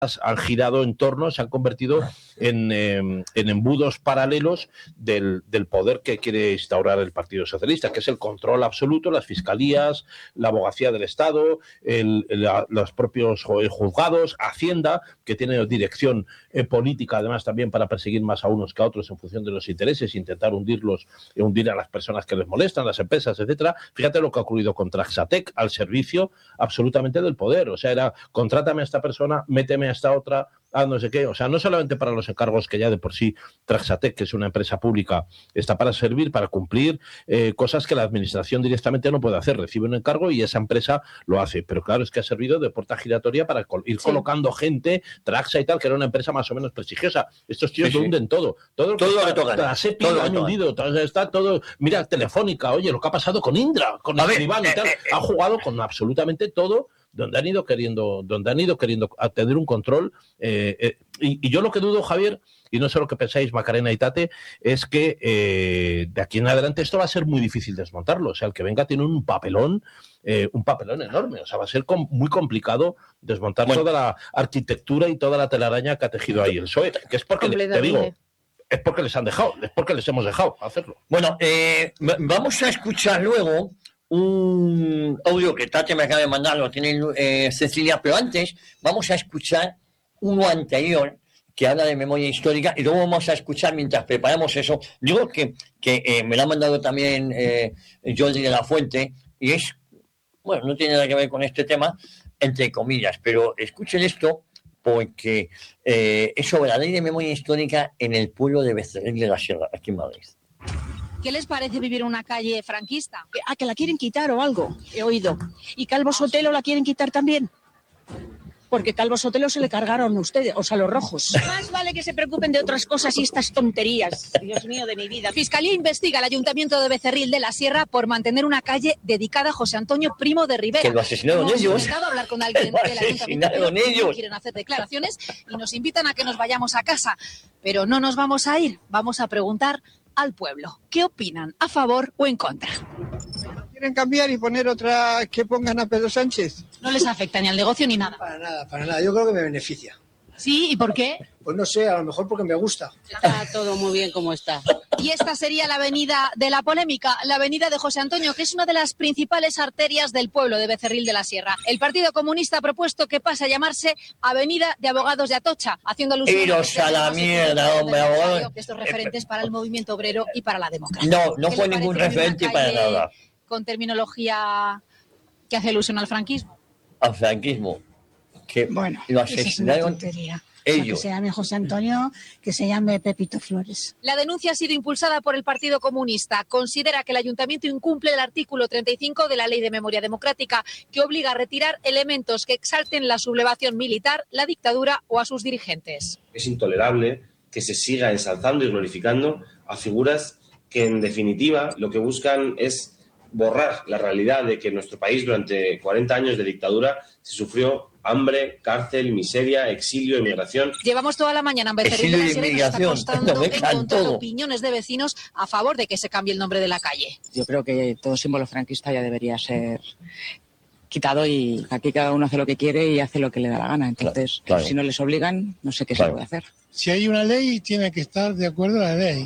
han girado en torno, se han convertido en embudos paralelos del poder que quiere instaurar el Partido Socialista, que es el control absoluto, las fiscalías, la abogacía del Estado, los propios juzgados, Hacienda, que tiene dirección política, además también para perseguir más a unos que a otros en función de los intereses, intentar hundir a las personas que les molestan, las empresas, etcétera. Fíjate lo que ha ocurrido con Traxatec, al servicio absolutamente del poder. O sea, era contrátame a esta persona, méteme a esta otra, no sé qué. O sea, no solamente para los encargos que ya de por sí Traxatec, que es una empresa pública, está para servir, para cumplir cosas que la administración directamente no puede hacer. Recibe un encargo y esa empresa lo hace. Pero claro, es que ha servido de puerta giratoria para ir colocando gente, Traxa y tal, que era una empresa más o menos prestigiosa. Estos tíos lo hunden todo. Todo lo que tocan. La SEPI lo han hundido. Está todo. Mira, Telefónica, oye, lo que ha pasado con Indra, con Escribano y tal. Ha jugado con absolutamente todo, donde han ido queriendo tener un control. Y yo lo que dudo, Javier, y no sé lo que pensáis Macarena y Tate, es que de aquí en adelante esto va a ser muy difícil desmontarlo. O sea, el que venga tiene un papelón enorme. O sea, va a ser muy complicado desmontar toda la arquitectura y toda la telaraña que ha tejido ahí el PSOE, que es porque, te digo, es porque les han dejado, es porque les hemos dejado hacerlo. Bueno, vamos a escuchar luego un audio que Tate me acaba de mandar, lo tiene Cecilia, pero antes vamos a escuchar uno anterior que habla de memoria histórica y luego vamos a escuchar mientras preparamos eso. Digo que me lo ha mandado también Jordi de la Fuente y es, bueno, no tiene nada que ver con este tema, entre comillas, pero escuchen esto porque es sobre la ley de memoria histórica en el pueblo de Becerril de la Sierra, aquí en Madrid. ¿Qué les parece vivir en una calle franquista? ¿Que la quieren quitar o algo? He oído. ¿Y Calvo Sotelo la quieren quitar también? Porque Calvo Sotelo se le cargaron a ustedes, o sea, los rojos. Más vale que se preocupen de otras cosas y estas tonterías. Dios mío, de mi vida. Fiscalía investiga al Ayuntamiento de Becerril de la Sierra por mantener una calle dedicada a José Antonio Primo de Rivera. Que lo asesinaron ellos. Hemos intentado hablar con alguien del Ayuntamiento, pero no quieren hacer declaraciones y nos invitan a que nos vayamos a casa. Pero no nos vamos a ir, vamos a preguntar al pueblo. ¿Qué opinan? ¿A favor o en contra? ¿Quieren cambiar y poner otra que pongan a Pedro Sánchez? No les afecta ni al negocio ni nada. Para nada. Yo creo que me beneficia. ¿Sí? ¿Y por qué? Pues no sé, a lo mejor porque me gusta. Está todo muy bien como está. Y esta sería la avenida de la polémica, la avenida de José Antonio, que es una de las principales arterias del pueblo de Becerril de la Sierra. El Partido Comunista ha propuesto que pase a llamarse Avenida de Abogados de Atocha, haciendo alusión iros a la mierda, hombre, abogados. Estos referentes para el movimiento obrero y para la democracia. No fue ningún referente para nada. Con terminología que hace alusión al franquismo. Al franquismo. Que bueno, lo asesinaron ellos. Que se llame José Antonio, que se llame Pepito Flores. La denuncia ha sido impulsada por el Partido Comunista. Considera que el Ayuntamiento incumple el artículo 35 de la Ley de Memoria Democrática, que obliga a retirar elementos que exalten la sublevación militar, la dictadura o a sus dirigentes. Es intolerable que se siga ensalzando y glorificando a figuras que, en definitiva, lo que buscan es borrar la realidad de que en nuestro país durante 40 años de dictadura se sufrió hambre, cárcel, miseria, exilio, emigración. Llevamos toda la mañana en Becerril de la Sierra y nos está costando encontrar opiniones de vecinos a favor de que se cambie el nombre de la calle. Yo creo que todo símbolo franquista ya debería ser quitado y aquí cada uno hace lo que quiere y hace lo que le da la gana. Entonces, claro. Si no les obligan, no sé qué se puede hacer. Si hay una ley, tiene que estar de acuerdo a la ley.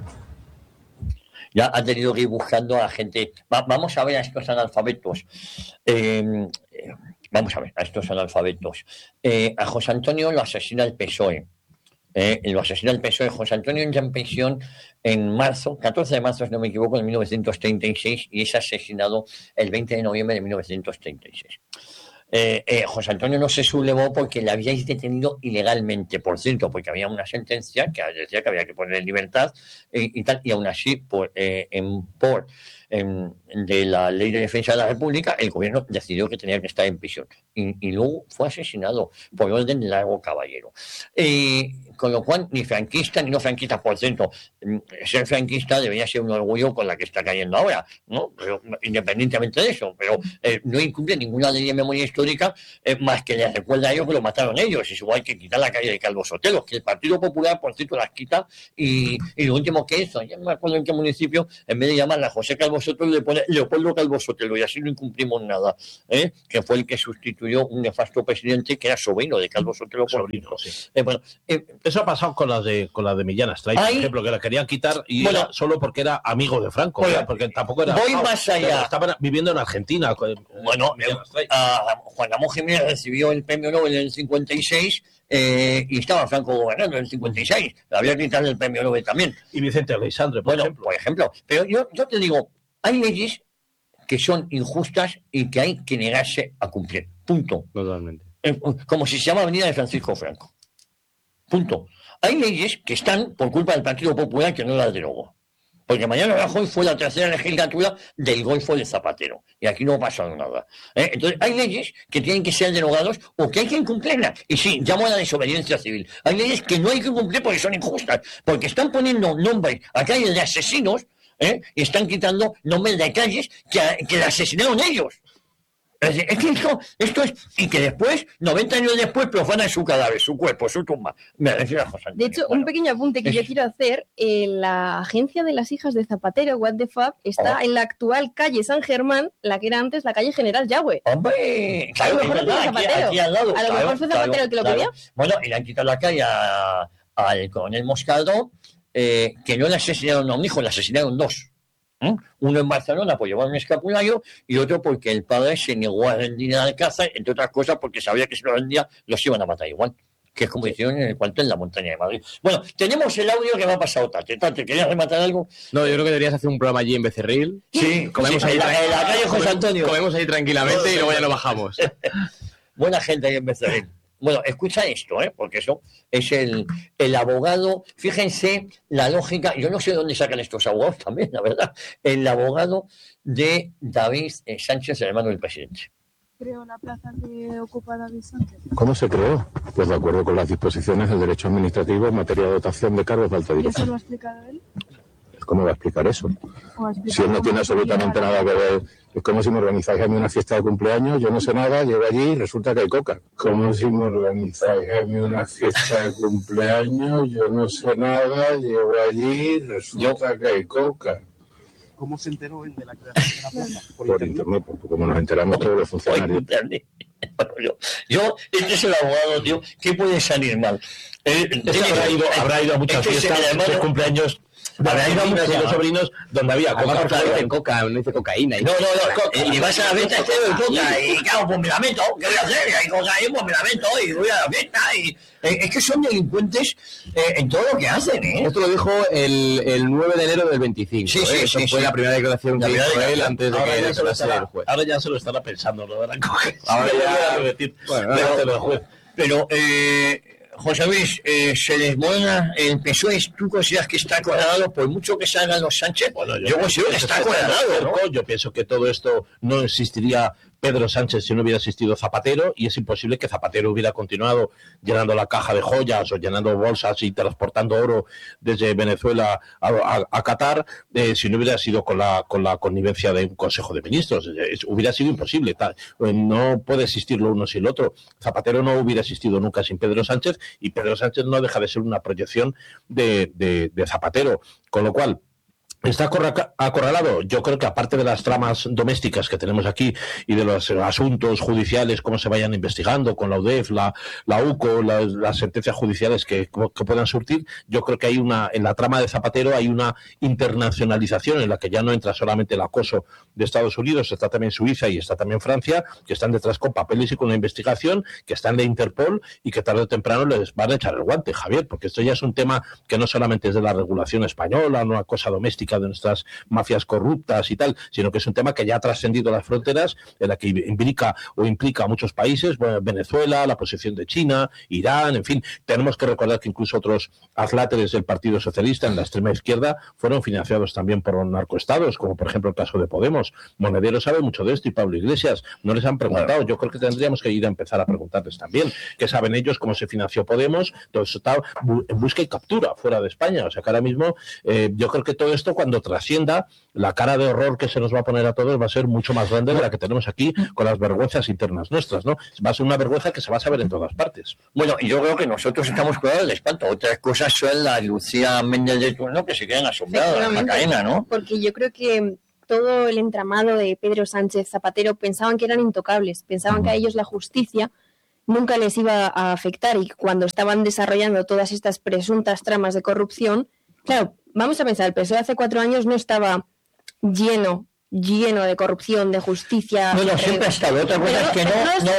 Ya ha tenido que ir buscando a la gente. Vamos a ver a estos analfabetos. A José Antonio lo asesina el PSOE. Lo asesina el PSOE. José Antonio entra en prisión en marzo, 14 de marzo, si no me equivoco, de 1936 y es asesinado el 20 de noviembre de 1936. José Antonio no se sublevó porque le habíais detenido ilegalmente, por cierto, porque había una sentencia que decía que había que poner en libertad y tal, y aún así, de la Ley de Defensa de la República, el gobierno decidió que tenía que estar en prisión y luego fue asesinado por orden de Largo Caballero. Con lo cual, ni franquista ni no franquista, por cierto, ser franquista debería ser un orgullo con la que está cayendo ahora, ¿no? Pero, independientemente de eso, pero no incumple ninguna ley de memoria histórica más que les recuerda a ellos que lo mataron ellos. Es igual que quitar la calle de Calvo Sotelo, que el Partido Popular, por cierto, las quita y lo último que hizo, ya no me acuerdo en qué municipio, en vez de llamarla José Calvo nosotros le pone Leopoldo Calvo Sotelo y así no incumplimos nada, que fue el que sustituyó un nefasto presidente que era sobrino de Calvo Sotelo. Sobrino, sí. Eso ha pasado con las de Millán Astray, por ejemplo, que la querían quitar y era solo porque era amigo de Franco, porque tampoco era... Voy más allá. Estaban viviendo en Argentina. Bueno, Juan Ramón Jiménez recibió el premio Nobel en el 56 y estaba Franco gobernando en el 56. Le había quitado el premio Nobel también. Y Vicente Aleixandre, por ejemplo. Pero yo te digo, hay leyes que son injustas y que hay que negarse a cumplir. Punto. Totalmente. Como si se llama Avenida de Francisco Franco. Punto. Hay leyes que están por culpa del Partido Popular que no las derogó. Porque Mariano Rajoy fue la tercera legislatura del Golfo de Zapatero. Y aquí no ha pasado nada. Entonces, hay leyes que tienen que ser derogadas o que hay que incumplirlas. Y sí, llamo a la desobediencia civil. Hay leyes que no hay que cumplir porque son injustas. Porque están poniendo nombres a calles de asesinos y están quitando nombres de calles que le asesinaron ellos. Es que esto es... Y que después, 90 años después, profanan su cadáver, su cuerpo, su tumba. Me refiero a José Antonio. De hecho, un pequeño apunte que yo quiero hacer. La agencia de las hijas de Zapatero, What the Fuck, está en la actual calle San Germán, la que era antes la calle General Yagüe. ¡Hombre! Claro, a lo mejor fue Zapatero. Aquí al lado, a lo mejor fue Zapatero el que lo pedía. Bueno, y le han quitado la calle al coronel Moscardó, que no le asesinaron a un hijo, le asesinaron dos. Uno en Barcelona por llevar un escapulario y otro porque el padre se negó a rendir al Alcázar, entre otras cosas porque sabía que si lo rendía los iban a matar igual, que es como hicieron en el cuartel en la montaña de Madrid. Bueno, tenemos el audio que me ha pasado Tate. Tate, ¿querías rematar algo? No, yo creo que deberías hacer un programa allí en Becerril. Sí, comemos ahí en la calle José Antonio. Comemos ahí tranquilamente y luego ya lo bajamos. Buena gente ahí en Becerril. Bueno, escucha esto, porque eso es el abogado. Fíjense la lógica. Yo no sé dónde sacan estos abogados también, la verdad. El abogado de David Sánchez, el hermano del presidente. ¿Creó la plaza que ocupa David Sánchez? ¿Cómo se creó? Pues de acuerdo con las disposiciones del derecho administrativo en materia de dotación de cargos de alta ¿Y dirección. eso lo ha explicado él? ¿Cómo va a explicar eso? Si él no tiene absolutamente nada que ver. Es como si me organizáis a mí una fiesta de cumpleaños, yo no sé nada, llego allí y resulta que hay coca. Como si me organizáis a mí una fiesta de cumpleaños, yo no sé nada, llego allí y resulta que hay coca. ¿Cómo se enteró él de la creación de la plaza? Por internet, porque como nos enteramos todos los funcionarios. Yo, este es el abogado, tío, ¿qué puede salir mal? Habrá ido a muchas fiestas de cumpleaños. Habrá ido a muchos de los sobrinos donde había coca, no dice cocaína. No, y vas a la fiesta de coca y claro, pues me lamento, ¿qué voy a hacer? Y hay cocaína, pues me lamento y voy a la fiesta y... Es que son delincuentes en todo lo que hacen, Esto lo dijo el 9 de enero del 25. Sí, fue la primera declaración que hizo él antes de que declarase el juez. Ahora ya se lo estará pensando, lo van a coger. Ahora ya... Pero José Luis, se desmorona el PSOE. ¿Tú consideras que está acorralado por mucho que salgan los Sánchez? Bueno, yo considero que está acorralado, ¿no? Yo pienso que todo esto no existiría Pedro Sánchez si no hubiera existido Zapatero, y es imposible que Zapatero hubiera continuado llenando la caja de joyas o llenando bolsas y transportando oro desde Venezuela a Qatar si no hubiera sido con la connivencia de un Consejo de Ministros. Hubiera sido imposible. No puede existir lo uno sin lo otro. Zapatero no hubiera existido nunca sin Pedro Sánchez, y Pedro Sánchez no deja de ser una proyección de Zapatero. Con lo cual, ¿está acorralado? Yo creo que aparte de las tramas domésticas que tenemos aquí y de los asuntos judiciales, cómo se vayan investigando con la UDEF, la UCO, las sentencias judiciales que puedan surtir, yo creo que hay en la trama de Zapatero hay una internacionalización en la que ya no entra solamente el acoso de Estados Unidos, está también Suiza y está también Francia, que están detrás con papeles y con una investigación, que están de Interpol y que tarde o temprano les van a echar el guante, Javier, porque esto ya es un tema que no solamente es de la regulación española, una cosa doméstica de nuestras mafias corruptas y tal, sino que es un tema que ya ha trascendido las fronteras, en la que implica a muchos países, Venezuela, la posición de China, Irán, en fin. Tenemos que recordar que incluso otros atláteres del Partido Socialista en la extrema izquierda fueron financiados también por narcoestados, como por ejemplo el caso de Podemos. Monedero sabe mucho de esto y Pablo Iglesias. No les han preguntado. Yo creo que tendríamos que ir a empezar a preguntarles también qué saben ellos, cómo se financió Podemos. Todo eso está en busca y captura fuera de España. O sea que ahora mismo yo creo que todo esto, cuando trascienda, la cara de horror que se nos va a poner a todos va a ser mucho más grande de la que tenemos aquí con las vergüenzas internas nuestras, ¿no? Va a ser una vergüenza que se va a saber en todas partes. Bueno, y yo creo que nosotros estamos curados de espanto. Otras cosas son la Lucía Méndez de turno, que se quedan asombradas en la cadena, ¿no? Porque yo creo que todo el entramado de Pedro Sánchez Zapatero pensaban que eran intocables, pensaban que a ellos la justicia nunca les iba a afectar, y cuando estaban desarrollando todas estas presuntas tramas de corrupción, claro, vamos a pensar, el PSOE hace 4 años no estaba lleno de corrupción, de justicia. Bueno, siempre ha estado. Otra cosa es que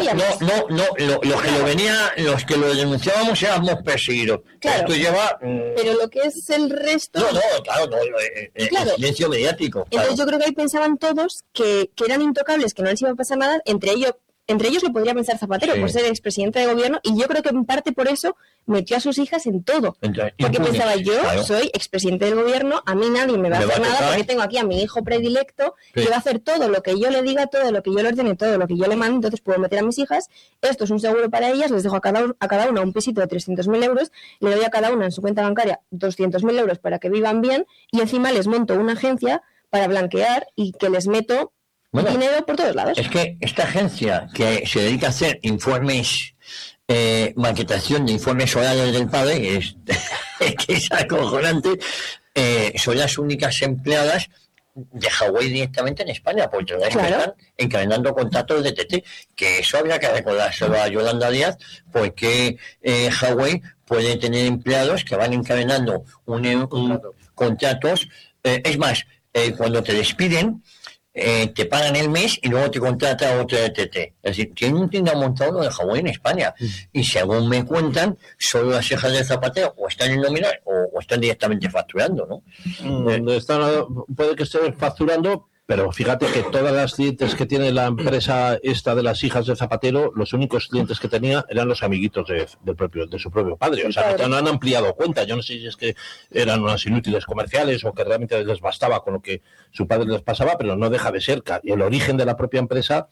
los que lo denunciábamos éramos perseguidos. Claro, esto lleva... pero lo que es el resto... El silencio mediático. Claro. Entonces yo creo que ahí pensaban todos que eran intocables, que no les iba a pasar nada, entre ellos lo podría pensar Zapatero, por ser expresidente de gobierno, y yo creo que en parte por eso metió a sus hijas en todo. Porque pensaba, yo soy expresidente del gobierno, a mí nadie me va a hacer nada, porque tengo aquí a mi hijo predilecto, que va a hacer todo lo que yo le diga, todo lo que yo le ordene, todo lo que yo le mande, entonces puedo meter a mis hijas, esto es un seguro para ellas, les dejo a cada una un pisito de 300.000 euros, le doy a cada una en su cuenta bancaria 200.000 euros para que vivan bien, y encima les monto una agencia para blanquear y que les meto dinero por todos lados. Es que esta agencia que se dedica a hacer informes, maquetación de informes orales del padre, que es acojonante, son las únicas empleadas de Huawei directamente en España, porque están encadenando contratos de TT, que eso habría que recordárselo a Yolanda Díaz, porque Huawei puede tener empleados que van encadenando contratos, es más, cuando te despiden, te pagan el mes y luego te contrata otro de TT. Es decir, tienen un tienda montado de Huawei en España. Y según me cuentan, solo las hijas de Zapatero o están en nómina o están directamente facturando, ¿no? Puede que estén facturando, pero fíjate que todas las clientes que tiene la empresa esta de las hijas de Zapatero, los únicos clientes que tenía eran los amiguitos de su propio padre. O sea, no han ampliado cuenta. Yo no sé si es que eran unas inútiles comerciales o que realmente les bastaba con lo que su padre les pasaba, pero no deja de ser. Y el origen de la propia empresa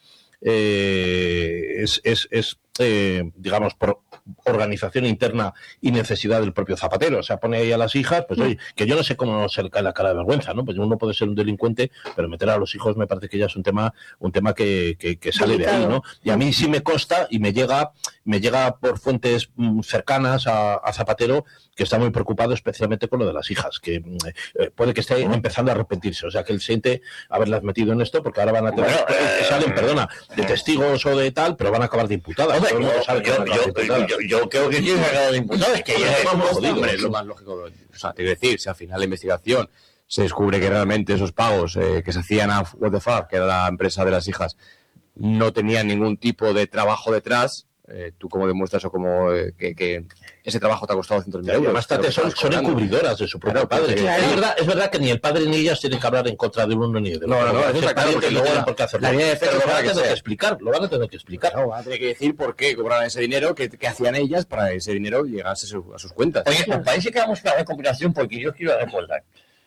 digamos, por organización interna y necesidad del propio Zapatero. O sea, pone ahí a las hijas, pues oye, que yo no sé cómo se le cae la cara de vergüenza, ¿no? Pues uno puede ser un delincuente, pero meter a los hijos me parece que ya es un tema que sale de ahí, ¿no? Y a mí sí me consta y me llega por fuentes cercanas a Zapatero, que está muy preocupado especialmente con lo de las hijas, que puede que esté empezando a arrepentirse. O sea, que él siente haberlas metido en esto, porque ahora van a tener, salen, de testigos o de tal, pero van a acabar de imputadas. Todo el mundo sabe que yo creo que tiene que acabar de imputadas, es que es lo más lógico. O sea, te quiero decir, si al final la investigación se descubre que realmente esos pagos que se hacían a What the Fuck, que era la empresa de las hijas, no tenían ningún tipo de trabajo detrás, ¿tú cómo demuestras o cómo que ese trabajo te ha costado 100.000 euros? Bastante son encubridoras de su propio padre. Claro. Es verdad que ni el padre ni ellas tienen que hablar en contra de uno ni de otro. No, eso está claro, porque no tienen por qué hacerlo. Pero lo van a tener que explicar, No, van a tener que decir por qué cobraban ese dinero, qué hacían ellas para ese dinero llegase a sus cuentas. Oye, me parece que vamos a la recopilación, porque yo quiero recordar.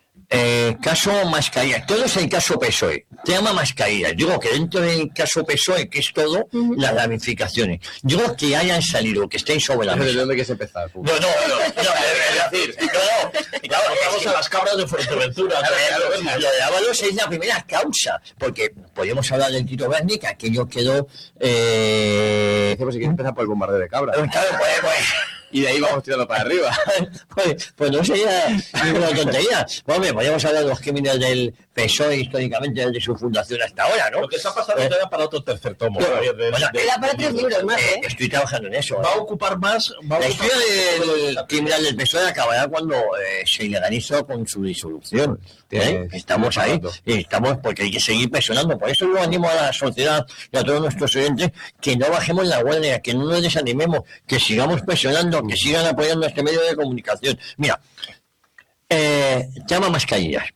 Caso Mascarillas, todo es el caso PSOE, tema Mascarillas. Digo que dentro del caso PSOE, que es todo, las ramificaciones. Digo que hayan salido, que estén sobre la mesa. ¿De dónde quieres empezar? No, es decir, vamos a las cabras de Fuerteventura. Lo de Ábalos es la primera causa, porque podemos hablar del Tito Berni, que aquello quedó. Decimos si quieres empezar por el bombardeo de cabras. Claro, pues. Y de ahí vamos tirando para arriba. Pues no sería ninguna tontería. Hombre, podríamos hablar de los crímenes del PSOE históricamente desde su fundación hasta ahora, ¿no? Lo que está pasando era para otro tercer tomo. Era para 3 libros más, Estoy trabajando en eso. Va a ocupar más. La historia del criminal del PSOE acabará cuando se ilegalizó con su disolución. Estamos ahí. Y estamos porque hay que seguir presionando. Por eso yo animo a la sociedad y a todos nuestros oyentes que no bajemos la guardia, que no nos desanimemos, que sigamos presionando, que sigan apoyando este medio de comunicación. Mira, llama Mascarillas,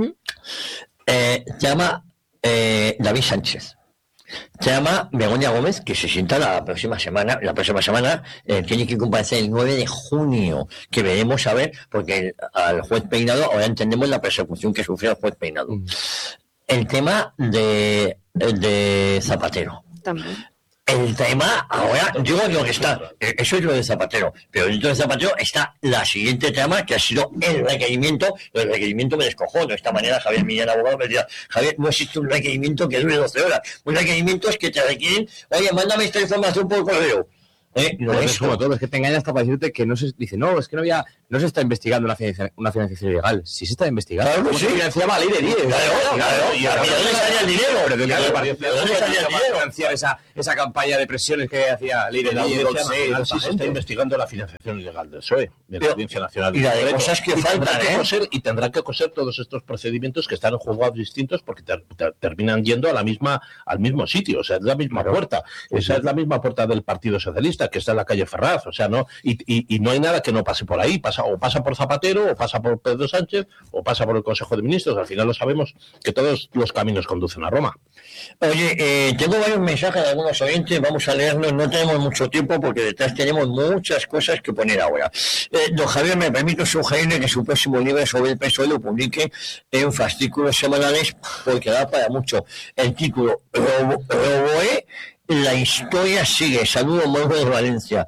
llama David Sánchez, llama Begoña Gómez, que se sienta la próxima semana, tiene que comparecer el 9 de junio, que veremos a ver, porque al juez Peinado, ahora entendemos la persecución que sufrió el juez Peinado. El tema de Zapatero. También. El tema, ahora, digo lo que está, eso es lo de Zapatero, pero dentro de Zapatero está la siguiente trama, que ha sido el requerimiento me descojó. De esta manera, Javier Millán, abogado, me decía, Javier, no existe un requerimiento que dure 12 horas. Un requerimiento es que te requieren, oye, mándame esta información por correo. Es como todo, es que te engañas hasta para decirte que no se dice, no, es que no se está investigando una financiación ilegal. Sí se está investigando. Claro, ¿Cómo se financiaba Ley de 10? Claro. ¿Y de dónde salía el dinero? ¿Pero de dónde salía el dinero? Financiar esa campaña de presiones que hacía Ley de 10? Sí se está investigando la financiación ilegal del PSOE, de la Audiencia Nacional. Y la de cosas que faltan, y tendrá que coser todos estos procedimientos que están en juzgados distintos porque terminan yendo al mismo sitio, o sea, es la misma puerta. Esa es la misma puerta del Partido Socialista, que está en la calle Ferraz, o sea, no, y no hay nada que no pase por ahí, pasa por Zapatero, o pasa por Pedro Sánchez, o pasa por el Consejo de Ministros. Al final lo sabemos que todos los caminos conducen a Roma. Oye, tengo varios mensajes de algunos oyentes, vamos a leerlos, no tenemos mucho tiempo porque detrás tenemos muchas cosas que poner ahora. Don Javier, me permito sugerirle que su próximo libro sobre el PSOE lo publique en fascículos semanales porque da para mucho. El título, Roboé, la historia sigue. Saludos, Mauro de Valencia.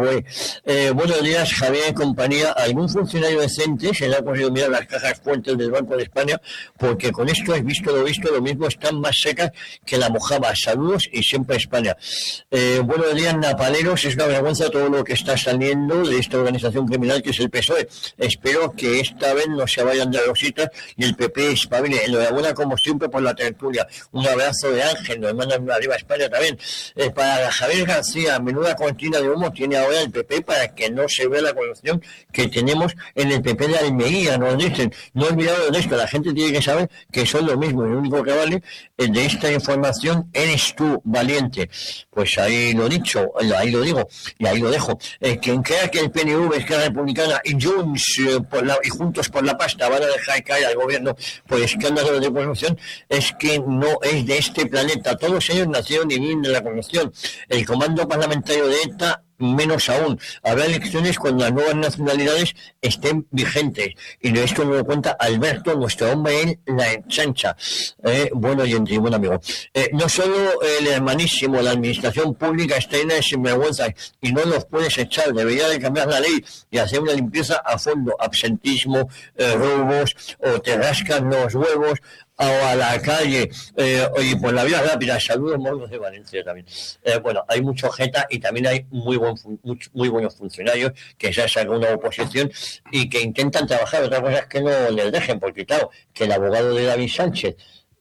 Buenos días, Javier y compañía. ¿Algún funcionario decente se le ha podido mirar las cajas fuertes del Banco de España? Porque con esto has visto lo mismo, están más secas que la mojama. Saludos y siempre España. Buenos días, napaleros. Es una vergüenza todo lo que está saliendo de esta organización criminal que es el PSOE. Espero que esta vez no se vayan de rositas y el PP espabile. Enhorabuena, como siempre, por la tertulia. Un abrazo de Ángel. Nos mandan arriba a España también. Para Javier García, menuda cortina de humo tiene ahora el PP para que no se vea la corrupción que tenemos en el PP de Almería, nos dicen. No olvidado de esto, la gente tiene que saber que son lo mismo, y lo único que vale de esta información eres tú, valiente. Pues ahí lo dicho, ahí lo digo y ahí lo dejo. Quien crea que el PNV, Esquerra Republicana y Junts y Juntos por la Pasta van a dejar caer al gobierno por escándalos de corrupción, es que no es de este planeta. Todos ellos nacieron y viven de la corrupción. El comando parlamentario de ETA menos aún. Habrá elecciones cuando las nuevas nacionalidades estén vigentes. Y de esto nos lo cuenta Alberto, nuestro hombre en la ensancha. Buen oyente y buen amigo. No solo el hermanísimo, la administración pública está llena de sinvergüenzas y no los puedes echar. Debería de cambiar la ley y hacer una limpieza a fondo. Absentismo, robos, o te rascan los huevos, o a la calle, oye, por la vía rápida. Saludos, Morlos de Valencia también. Bueno, hay mucho jeta y también hay muy buenos funcionarios que se sacan una oposición y que intentan trabajar. Otra cosa es que no les dejen, porque claro, que el abogado de David Sánchez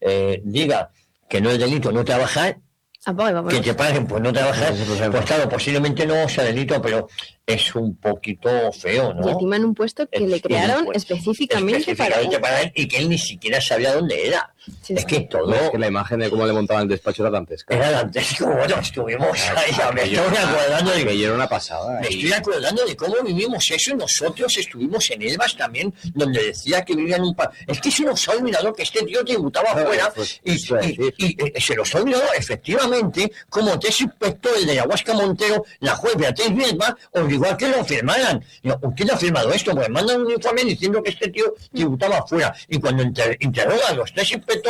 diga que no es delito no trabajar, que te paguen por no trabajar, pues claro, posiblemente no sea delito, pero es un poquito feo, ¿no? Y encima en un puesto que le crearon específicamente para él y que él ni siquiera sabía dónde era. Sí, es que todo... Es que la imagen de cómo le montaban el despacho era dantesca. Era dantesco. Bueno, estuvimos ahí. Me estoy acordando de... Que era una pasada. Me estoy acordando de cómo vivimos eso. Nosotros estuvimos en Elvas también, donde decía que vivía en un... Es que se nos ha olvidado que este tío tributaba afuera y se nos ha olvidado efectivamente como tres inspectores de Ayahuasca Montero, la juez Beatriz Bielba, obligó a que lo firmaran. ¿Quién ha firmado esto? Pues mandan un informe diciendo que este tío tributaba afuera. Y cuando interrogan a los tres inspectores,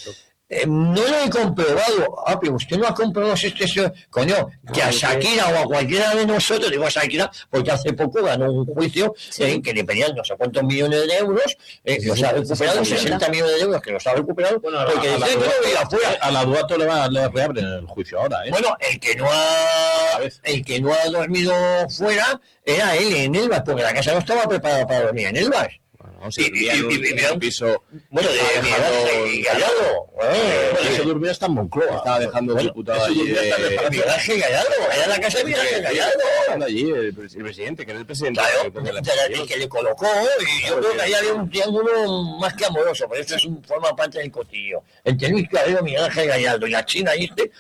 no lo he comprobado. Pero usted no ha comprobado coño, que a Shakira o a cualquiera de nosotros, digo a Shakira, porque hace poco ganó un juicio que le pedían no sé cuántos millones de euros, los ha recuperado, 60 millones de euros que los ha recuperado, porque dice que no vivía afuera. A la Duato le reabren el juicio ahora, Bueno, el que no ha dormido fuera era él en Elvas, porque la casa no estaba preparada para dormir en Elvas. No, si vivía en un piso. Bueno, de Miguel Gallardo. Se durmió hasta en Moncloa. Estaba dejando diputado allí. Miguel Gallardo, era la casa de Miguel Gallardo. Allí, el presidente, que era el presidente. Claro, que le colocó, y yo creo que ahí había un triángulo más que amoroso, pero eso forma parte del cotillo. Entre Luis Cabello, Miguel Ángel Gallardo y la China, ¿viste?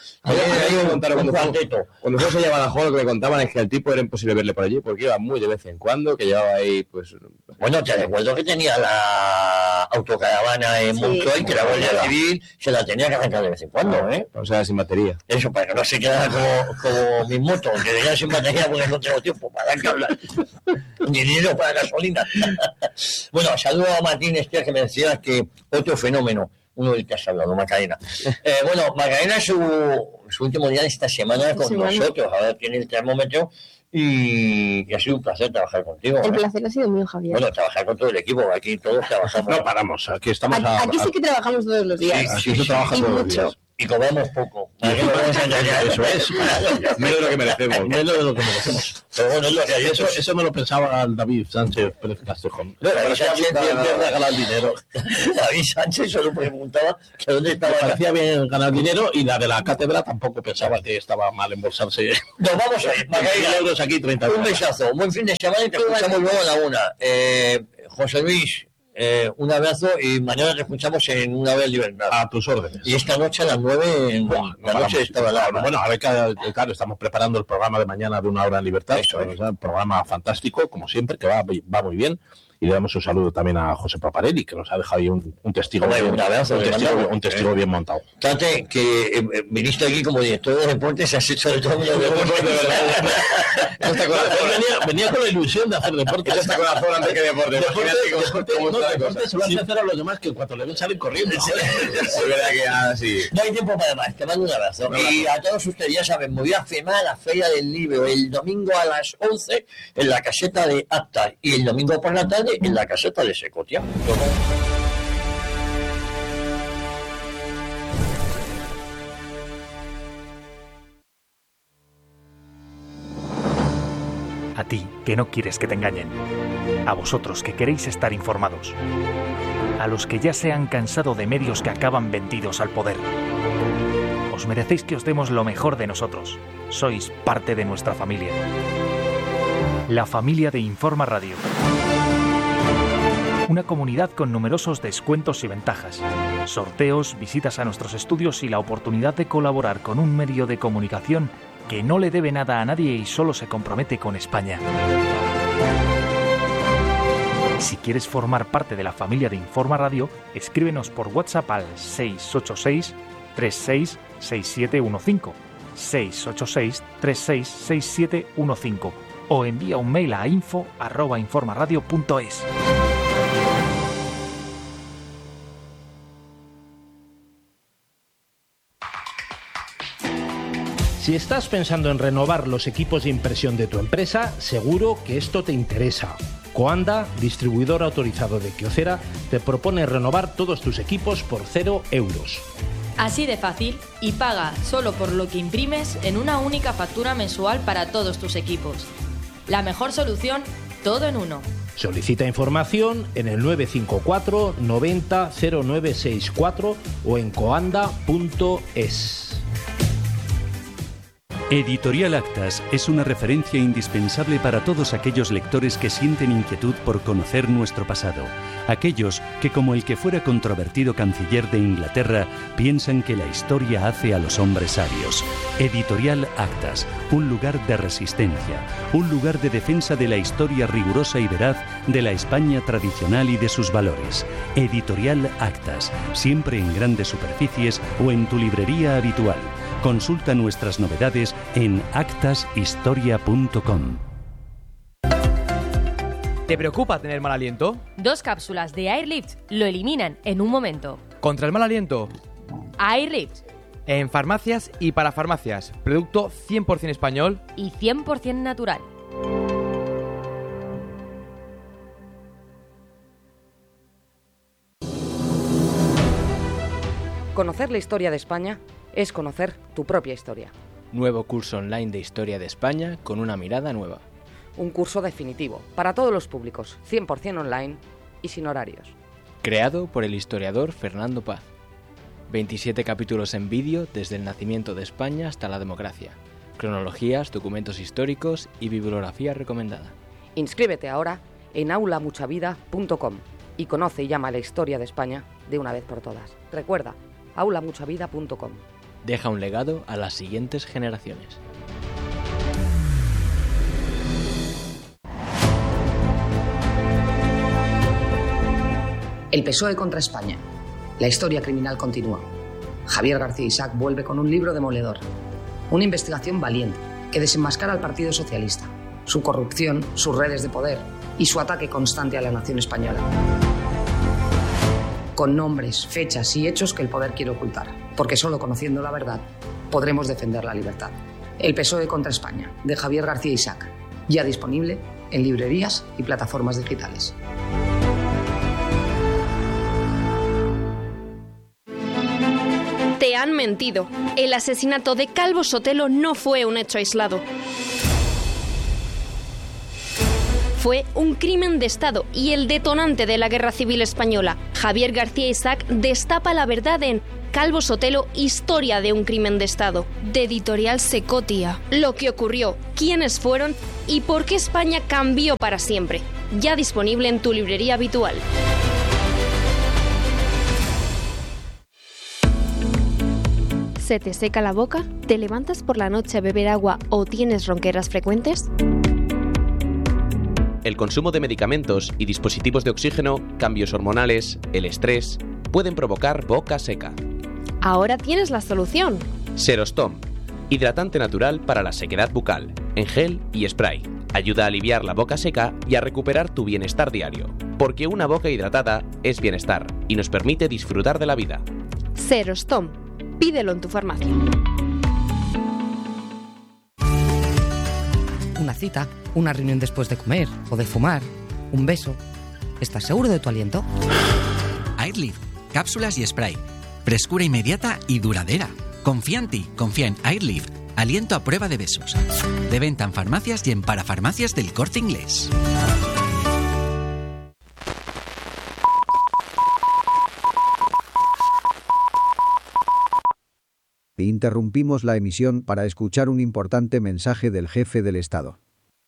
Cuando fuimos a Badajoz, lo que me contaban es que al tipo era imposible verle por allí, porque iba muy de vez en cuando, que llevaba ahí, pues... Bueno, te recuerdo que tenía la autocaravana en Montoy, que la Guardia Civil se la tenía que arrancar de vez en cuando, O sea, sin batería. Eso, para que no se quedara como mi moto, que venía sin batería porque no tengo tiempo para dar que hablar. Ni dinero para gasolina. Bueno, saludo a Martín Estier, que me decía que otro fenómeno, uno del que has hablado, Macarena. Bueno, Macarena es su último día de esta semana con nosotros. Ahora tiene el termómetro. Y ha sido un placer trabajar contigo. El placer ha sido mío, Javier. Bueno, trabajar con todo el equipo, aquí todos trabajamos. No paramos, aquí estamos aquí sí que trabajamos todos los días. Sí, aquí se trabaja todos los días. y cobramos poco. Eso es, menos de lo que merecemos. Menos de lo que merecemos. Pero bueno, eso me lo pensaba el David Sánchez Pérez Castejón. David Sánchez ganar dinero. David Sánchez solo preguntaba que dónde estaba. Me parecía bien ganar dinero, y la de la cátedra tampoco pensaba que estaba mal embolsarse. Nos vamos a ir. 1.000 euros aquí, 30 Un besazo, un buen fin de semana y te escuchamos luego a la 1. José Luis, un abrazo y mañana te escuchamos en Una Vez Libertad. A tus órdenes. Y esta noche a las 9 la noche estaba la... Bueno, a ver, claro, estamos preparando el programa de mañana de Una Hora en Libertad. Un programa fantástico, como siempre, que va muy bien. Y le damos un saludo también a José Paparelli, que nos ha dejado ahí un testigo, un testigo bien montado. Tate, que viniste aquí como director de deportes, has hecho de todo el deporte, de verdad. Venía con la ilusión de hacer deporte. Eso está con la zona antes que deporte. Deporte se lo hace hacer a los demás, que cuando le ven salen corriendo. Es verdad que así. No hay tiempo para más, te mando un abrazo. Y a todos ustedes, ya saben, me voy a firmar a la Feria del Libro el domingo a las 11 en la caseta de Actas y el domingo por la tarde en la caseta de Secotia. A ti, que no quieres que te engañen. A vosotros, que queréis estar informados. A los que ya se han cansado de medios que acaban vendidos al poder. Os merecéis que os demos lo mejor de nosotros. Sois parte de nuestra familia. La familia de Informa Radio. Una comunidad con numerosos descuentos y ventajas, sorteos, visitas a nuestros estudios y la oportunidad de colaborar con un medio de comunicación que no le debe nada a nadie y solo se compromete con España. Si quieres formar parte de la familia de Informa Radio, escríbenos por WhatsApp al 686 36 6715, 686 36 6715 o envía un mail a info@informaradio.es. Si estás pensando en renovar los equipos de impresión de tu empresa, seguro que esto te interesa. Coanda, distribuidor autorizado de Kyocera, te propone renovar todos tus equipos por 0 euros. Así de fácil, y paga solo por lo que imprimes en una única factura mensual para todos tus equipos. La mejor solución, todo en uno. Solicita información en el 954 90 0964 o en coanda.es. Editorial Actas es una referencia indispensable para todos aquellos lectores que sienten inquietud por conocer nuestro pasado. Aquellos que, como el que fuera controvertido canciller de Inglaterra, piensan que la historia hace a los hombres sabios. Editorial Actas, un lugar de resistencia, un lugar de defensa de la historia rigurosa y veraz de la España tradicional y de sus valores. Editorial Actas, siempre en grandes superficies o en tu librería habitual. Consulta nuestras novedades en actashistoria.com. ¿Te preocupa tener mal aliento? 2 cápsulas de Airlift lo eliminan en un momento. ¿Contra el mal aliento? Airlift. En farmacias y para farmacias. Producto 100% español y 100% natural. Conocer la historia de España es conocer tu propia historia. Nuevo curso online de Historia de España con una mirada nueva. Un curso definitivo, para todos los públicos, 100% online y sin horarios. Creado por el historiador Fernando Paz. 27 capítulos en vídeo desde el nacimiento de España hasta la democracia. Cronologías, documentos históricos y bibliografía recomendada. Inscríbete ahora en aulamuchavida.com y conoce y llama la historia de España de una vez por todas. Recuerda, aulamuchavida.com. Deja un legado a las siguientes generaciones. El PSOE contra España. La historia criminal continúa. Javier García Isaac vuelve con un libro demoledor. Una investigación valiente que desenmascara al Partido Socialista, su corrupción, sus redes de poder y su ataque constante a la nación española. Con nombres, fechas y hechos que el poder quiere ocultar, porque solo conociendo la verdad podremos defender la libertad. El PSOE contra España, de Javier García Isaac, ya disponible en librerías y plataformas digitales. ¿Te Te han mentido. El asesinato de Calvo Sotelo no fue un hecho aislado. Fue un crimen de Estado y el detonante de la Guerra Civil Española. Javier García Isaac destapa la verdad en Calvo Sotelo, historia de un crimen de Estado, de Editorial Secotia. Lo que ocurrió, quiénes fueron y por qué España cambió para siempre. Ya disponible en tu librería habitual. ¿Se te seca la boca? ¿Te levantas por la noche a beber agua o tienes ronqueras frecuentes? El consumo de medicamentos y dispositivos de oxígeno, cambios hormonales, el estrés, pueden provocar boca seca. Ahora tienes la solución. Serostom, hidratante natural para la sequedad bucal, en gel y spray. Ayuda a aliviar la boca seca y a recuperar tu bienestar diario. Porque una boca hidratada es bienestar y nos permite disfrutar de la vida. Serostom. Pídelo en tu farmacia. Una cita, una reunión después de comer o de fumar, un beso. ¿Estás seguro de tu aliento? Airlift, cápsulas y spray. Frescura inmediata y duradera. Confía en ti, confía en Airlift. Aliento a prueba de besos. De venta en farmacias y en parafarmacias del Corte Inglés. Interrumpimos la emisión para escuchar un importante mensaje del jefe del Estado.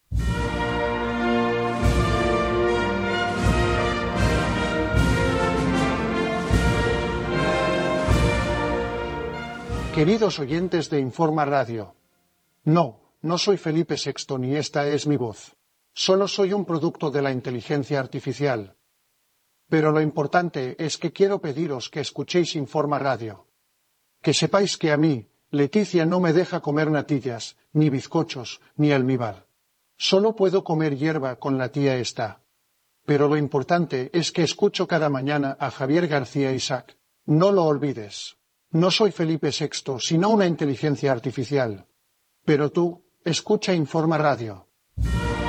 Queridos oyentes de Informa Radio, no soy Felipe VI ni esta es mi voz. Solo soy un producto de la inteligencia artificial. Pero lo importante es que quiero pediros que escuchéis Informa Radio. Que sepáis que a mí, Leticia no me deja comer natillas, ni bizcochos, ni almíbar. Solo puedo comer hierba con la tía esta. Pero lo importante es que escucho cada mañana a Javier García Isaac. No lo olvides. No soy Felipe VI, sino una inteligencia artificial. Pero tú, escucha Informa Radio.